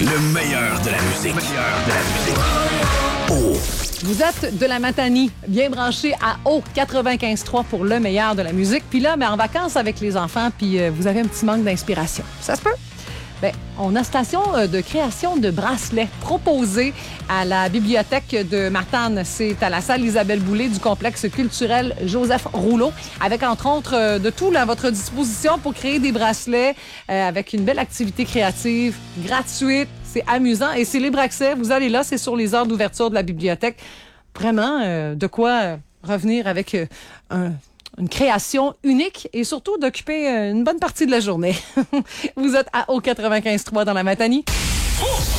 Le meilleur de la musique. Oh. Vous êtes de la Matanie, bien branché à Haut 95.3 pour le meilleur de la musique. Puis là, en vacances avec les enfants, puis vous avez un petit manque d'inspiration. Ça se peut? Bien, on a station de création de bracelets proposés à la bibliothèque de Matane. C'est à la salle Isabelle Boulay du complexe culturel Joseph Rouleau, avec entre autres de tout à votre disposition pour créer des bracelets avec une belle activité créative, gratuite. C'est amusant. Et c'est les bracelets, vous allez là, c'est sur les heures d'ouverture de la bibliothèque. Vraiment, de quoi revenir avec une création unique et surtout d'occuper une bonne partie de la journée. Vous êtes à Haut 95.3 dans la Matanie.